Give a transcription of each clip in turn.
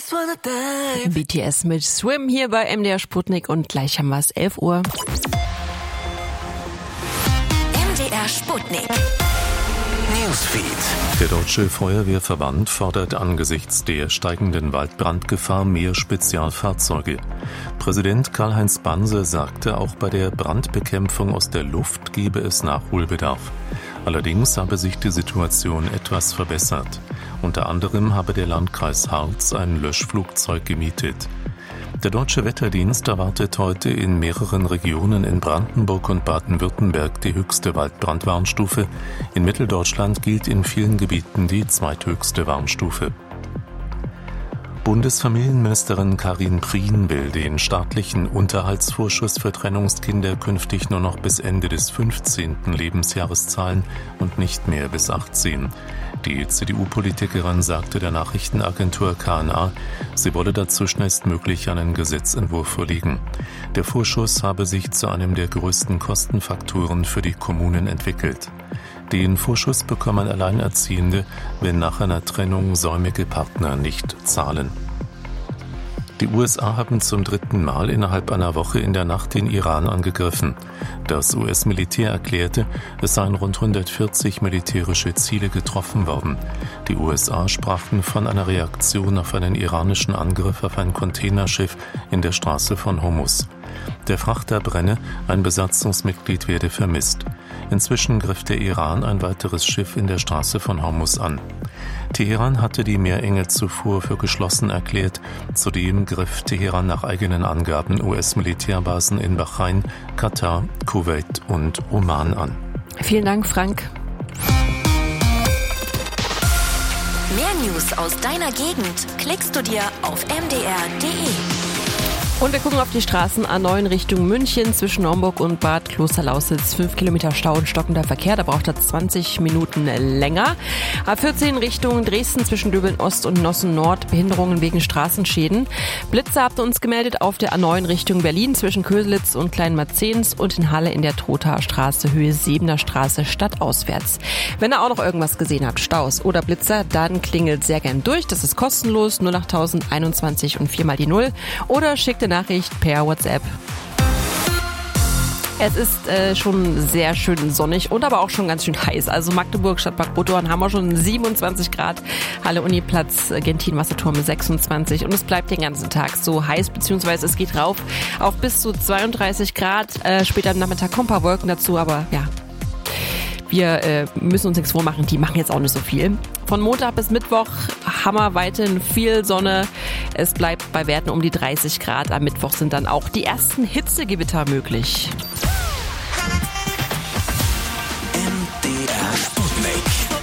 BTS mit Swim hier bei MDR Sputnik und gleich haben wir es 11 Uhr. MDR Sputnik. Newsfeed. Der Deutsche Feuerwehrverband fordert angesichts der steigenden Waldbrandgefahr mehr Spezialfahrzeuge. Präsident Karl-Heinz Banse sagte, auch bei der Brandbekämpfung aus der Luft gebe es Nachholbedarf. Allerdings habe sich die Situation etwas verbessert. Unter anderem habe der Landkreis Harz ein Löschflugzeug gemietet. Der Deutsche Wetterdienst erwartet heute in mehreren Regionen in Brandenburg und Baden-Württemberg die höchste Waldbrandwarnstufe. In Mitteldeutschland gilt in vielen Gebieten die zweithöchste Warnstufe. Bundesfamilienministerin Karin Prien will den staatlichen Unterhaltsvorschuss für Trennungskinder künftig nur noch bis Ende des 15. Lebensjahres zahlen und nicht mehr bis 18. Die CDU-Politikerin sagte der Nachrichtenagentur KNA, sie wolle dazu schnellstmöglich einen Gesetzentwurf vorlegen. Der Vorschuss habe sich zu einem der größten Kostenfaktoren für die Kommunen entwickelt. Den Vorschuss bekommen Alleinerziehende, wenn nach einer Trennung säumige Partner nicht zahlen. Die USA haben zum 3. Mal innerhalb einer Woche in der Nacht den Iran angegriffen. Das US-Militär erklärte, es seien rund 140 militärische Ziele getroffen worden. Die USA sprachen von einer Reaktion auf einen iranischen Angriff auf ein Containerschiff in der Straße von Hormuz. Der Frachter brenne, ein Besatzungsmitglied werde vermisst. Inzwischen griff der Iran ein weiteres Schiff in der Straße von Hormuz an. Teheran hatte die Meerengelzufuhr für geschlossen erklärt. Zudem griff Teheran nach eigenen Angaben US-Militärbasen in Bahrain, Katar, Kuwait und Oman an. Vielen Dank, Frank. Mehr News aus deiner Gegend klickst du dir auf mdr.de. Und wir gucken auf die Straßen A9 Richtung München zwischen Homburg und Bad Klosterlausitz. 5 Kilometer Stau und stockender Verkehr, da braucht er 20 Minuten länger. A14 Richtung Dresden zwischen Döbeln Ost und Nossen Nord, Behinderungen wegen Straßenschäden. Blitze habt ihr uns gemeldet auf der A9 Richtung Berlin zwischen Köselitz und Kleinmarzens und in Halle in der Trothaer Straße, Höhe Sebener Straße, stadtauswärts. Wenn ihr auch noch irgendwas gesehen habt, Staus oder Blitzer, dann klingelt sehr gern durch. Das ist kostenlos, 08021 und 4 mal die 0 oder schickt Nachricht per WhatsApp. Es ist schon sehr schön sonnig und aber auch schon ganz schön heiß. Also Magdeburg, Stadtpark Rothorn haben wir schon 27 Grad. Halle Uniplatz, Gentin Wasserturm 26 und es bleibt den ganzen Tag so heiß, beziehungsweise es geht rauf auf bis zu 32 Grad. Später am Nachmittag kommen ein paar Wolken dazu, aber ja. Wir müssen uns nichts vormachen, die machen jetzt auch nicht so viel. Von Montag bis Mittwoch haben wir weiterhin viel Sonne. Es bleibt bei Werten um die 30 Grad. Am Mittwoch sind dann auch die ersten Hitzegewitter möglich. MDR Sputnik.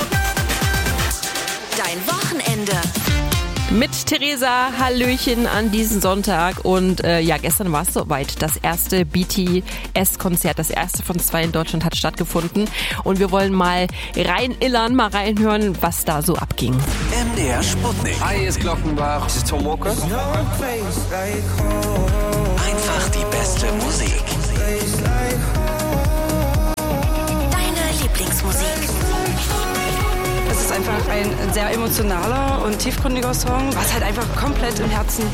Dein Wochenende. Mit Theresa, Hallöchen an diesem Sonntag und gestern war es soweit. Das erste BTS-Konzert, das erste von 2 in Deutschland hat stattgefunden und wir wollen mal reinillern, mal reinhören, was da so abging. MDR Sputnik. Hi, hier ist Glockenbach. Das ist Tom Walker. Einfach die beste Musik. Deine Lieblingsmusik. Es ist einfach ein sehr emotionaler und tiefgründiger Song, was halt einfach komplett im Herzen